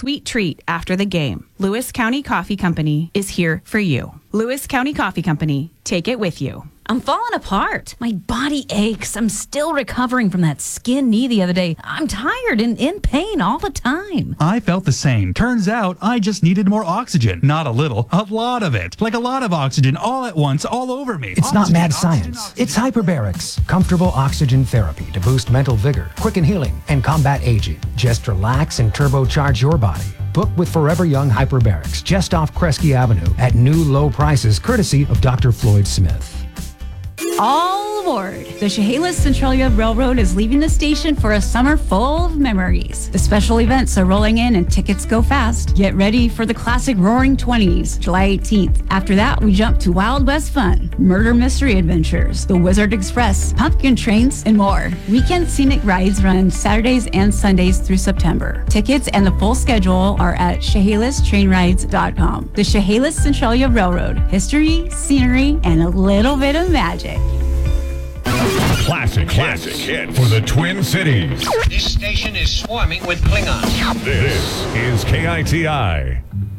sweet treat after the game. Lewis County Coffee Company is here for you. Lewis County Coffee Company. Take it with you. I'm falling apart. My body aches. I'm still recovering from that skin knee the other day. I'm tired and in pain all the time. I felt the same. Turns out I just needed more oxygen. Not a little, a lot of it. Like a lot of oxygen all at once, all over me. It's not mad science. It's hyperbarics. Comfortable oxygen therapy to boost mental vigor, quicken healing, and combat aging. Just relax and turbocharge your body. Book with Forever Young Hyperbarics just off Kresge Avenue at new low prices courtesy of Dr. Floyd Smith. All aboard! The Chehalis Centralia Railroad is leaving the station for a summer full of memories. The special events are rolling in and tickets go fast. Get ready for the classic Roaring 20s, July 18th. After that, we jump to Wild West Fun, Murder Mystery Adventures, the Wizard Express, Pumpkin Trains, and more. Weekend scenic rides run Saturdays and Sundays through September. Tickets and the full schedule are at ChehalisTrainRides.com. The Chehalis Centralia Railroad. History, scenery, and a little bit of magic. Classic hit for the Twin Cities. This station is swarming with Klingons. This is KITI.